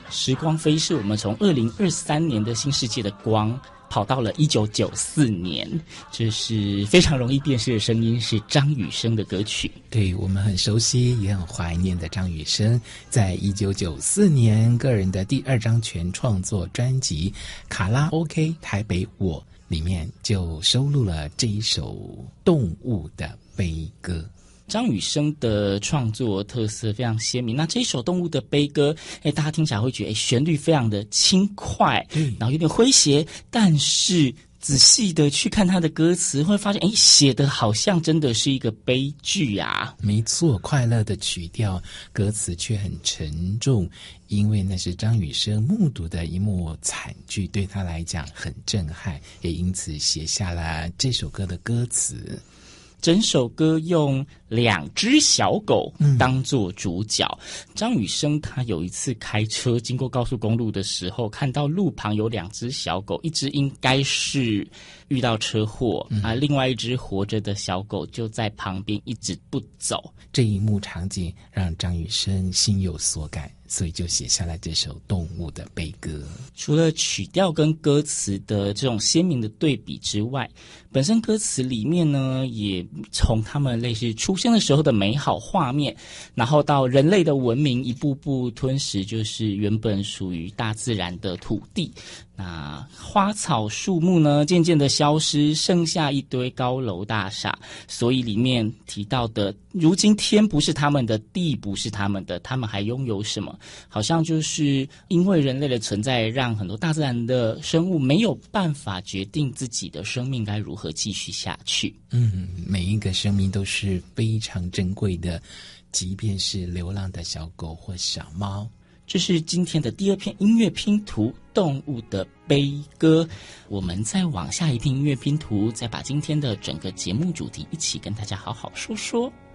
时光飞逝，我们从2023年的新世界的光跑到了1994年，这是非常容易辨识的声音，是张雨生的歌曲。 对，我们很熟悉也很怀念的张雨生，在1994年个人的第2张全创作专辑《卡拉 OK 台北我》里面就收录了这一首《动物的悲歌》。 张雨生的创作特色非常鲜明，那这一首《动物的悲歌》，大家听起来会觉得旋律非常的轻快，然后有点诙谐，但是仔细的去看他的歌词，会发现写的好像真的是一个悲剧啊。 没错，快乐的曲调，歌词却很沉重，因为那是张雨生目睹的一幕惨剧，对他来讲很震撼，也因此写下了这首歌的歌词。 整首歌用2只小狗当作主角。张雨生他有一次开车经过高速公路的时候，看到路旁有2只小狗，一只应该是遇到车祸另外一只活着的小狗就在旁边一直不走。 这一幕场景让张雨生心有所感，所以就写下了这首《动物的悲歌》。 除了曲调跟歌词的这种鲜明的对比之外，本身歌词里面呢，也从他们类似出生的时候的美好画面，然后到人类的文明一步步吞噬就是原本属于大自然的土地，那花草树木呢渐渐的消失，剩下一堆高楼大厦。所以里面提到的如今天不是他们的，地不是他们的，他们还拥有什么？好像就是因为人类的存在，让很多大自然的生物没有办法决定自己的生命该如何继续下去。 每一个生命都是非常珍贵的，即便是流浪的小狗或小猫。 这是今天的第2篇音乐拼图《动物的悲歌》，我们再往下一篇音乐拼图，再把今天的整个节目主题一起跟大家好好说说。